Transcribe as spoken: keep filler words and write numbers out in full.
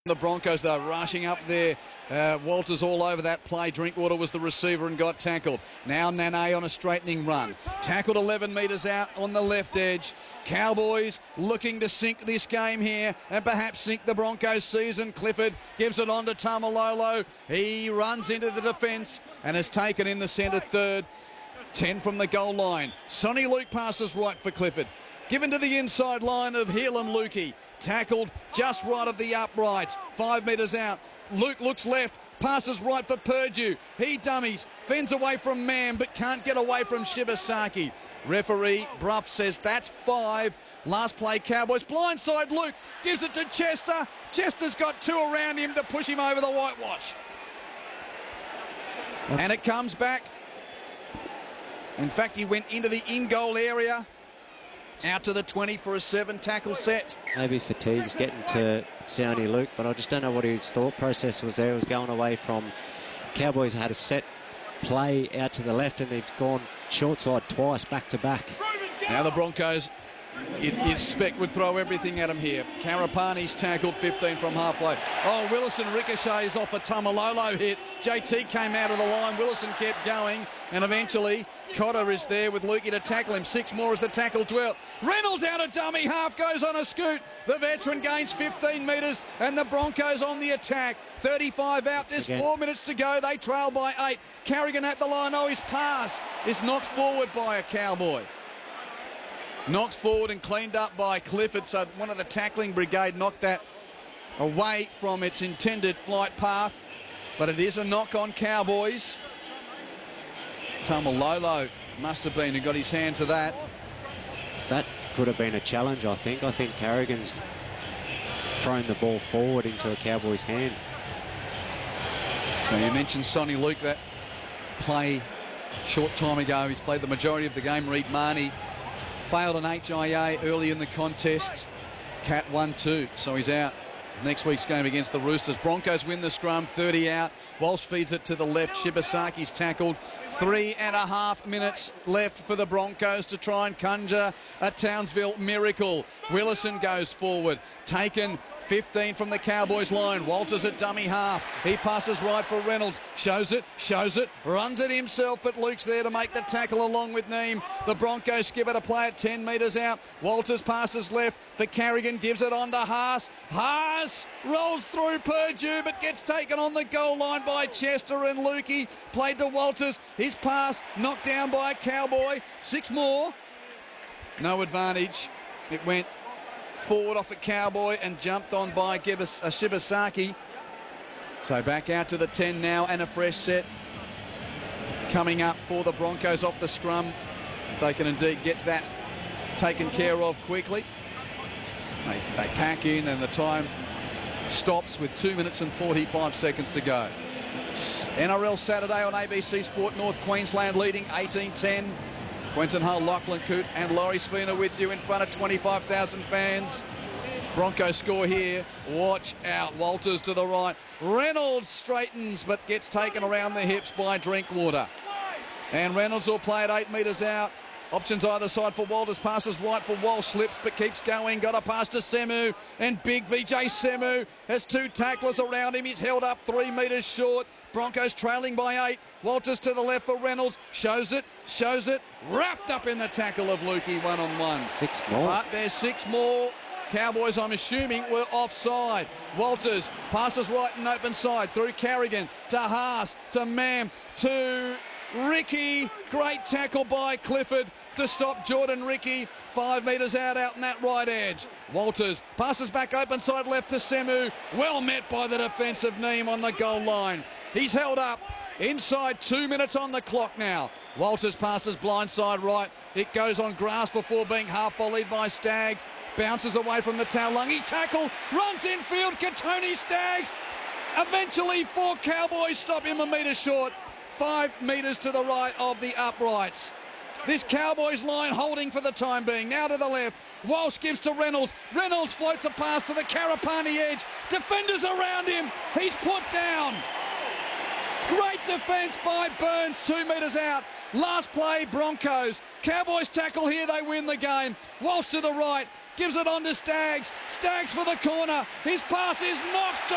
The Broncos, though, rushing up there. Uh, Walters all over that play. Drinkwater was the receiver and got tackled. Now Nane on a straightening run. Tackled eleven metres out on the left edge. Cowboys looking to sink this game here and perhaps sink the Broncos season. Clifford gives it on to Taumalolo. He runs into the defence and is taken in the centre third. ten from the goal line. Sonny Luke passes right for Clifford. Given to the inside line of Heilum Lukey. Tackled just right of the uprights. Five metres out. Luke looks left. Passes right for Purdue. He dummies. Fends away from Mam but can't get away from Shibasaki. Referee Bruff says that's five. Last play Cowboys. Blindside Luke. Gives it to Chester. Chester's got two around him to push him over the whitewash. And it comes back. In fact, he went into the in-goal area. Out to the twenty for a seven tackle set. Maybe fatigue's getting to Sonny Luke, but I just don't know what his thought process was there. He was going away from Cowboys had a set play out to the left and they've gone short side twice back to back. Now the Broncos, you'd, you'd expect, would throw everything at him here. Karapani's tackled fifteen from halfway. Oh, Willison ricochets off a Taumalolo hit. J T came out of the line. Willison kept going. And eventually, Cotter is there with Lukey to tackle him. Six more as the tackle dwell. Reynolds out of dummy half, goes on a scoot. The veteran gains fifteen metres and the Broncos on the attack. thirty-five out, there's Again. four minutes to go. They trail by eight. Carrigan at the line. Oh, his pass is knocked forward by a Cowboy. Knocked forward and cleaned up by Clifford. So one of the tackling brigade knocked that away from its intended flight path. But it is a knock on Cowboys. Taumalolo must have been who got his hand to that. That could have been a challenge, I think. I think Carrigan's thrown the ball forward into a Cowboys' hand. So you mentioned Sonny Luke, that play short time ago. He's played the majority of the game. Reed Marnie failed an H I A early in the contest. Cat one two, so he's out. Next week's game against the Roosters. Broncos win the scrum, thirty out. Walsh feeds it to the left. Shibasaki's tackled. Three and a half minutes left for the Broncos to try and conjure a Townsville miracle. Willison goes forward. Taken fifteen from the Cowboys line. Walters at dummy half. He passes right for Reynolds. Shows it, shows it, runs it himself, but Luke's there to make the tackle along with Neem. The Broncos skip it a play at ten metres out. Walters passes left for Carrigan, gives it on to Haas. Haas rolls through Purdue, but gets taken on the goal line by Chester and Lukey. Played to Walters. His pass knocked down by a Cowboy. Six more. No advantage. It went forward off a Cowboy and jumped on by Gibas, uh, Shibasaki. So back out to the ten now and a fresh set coming up for the Broncos off the scrum. They can indeed get that taken care of quickly. They, they pack in and the time stops with two minutes and forty-five seconds to go. N R L Saturday on A B C Sport. North Queensland leading eighteen ten. Quentin Hull, Lachlan Coote and Laurie Spooner with you in front of twenty-five thousand fans. Broncos score here. Watch out. Walters to the right. Reynolds straightens but gets taken around the hips by Drinkwater. And Reynolds will play at eight metres out. Options either side for Walters. Passes right for Walsh. Slips but keeps going. Got a pass to Semu. And big V J Semu has two tacklers around him. He's held up three metres short. Broncos trailing by eight. Walters to the left for Reynolds. Shows it. Shows it. Wrapped up in the tackle of Lukey one-on-one. Six more. But there's six more. Cowboys, I'm assuming, were offside. Walters passes right and open side through Carrigan to Haas to Mam to Ricky. Great tackle by Clifford to stop Jordan Ricky. Five metres out, out in that right edge. Walters passes back open side left to Semu. Well met by the defensive Neem on the goal line. He's held up. Inside two minutes on the clock now. Walters passes blindside right. It goes on grass before being half volleyed by Staggs. Bounces away from the Taulungi tackle. Runs infield. Katoni Staggs. Eventually four Cowboys stop him a metre short. Five metres to the right of the uprights. This Cowboys line holding for the time being. Now to the left. Walsh gives to Reynolds. Reynolds floats a pass to the Karapani edge. Defenders around him. He's put down. Great defence by Burns, two metres out. Last play, Broncos. Cowboys tackle here, they win the game. Walsh to the right, gives it on to Staggs. Staggs for the corner. His pass is knocked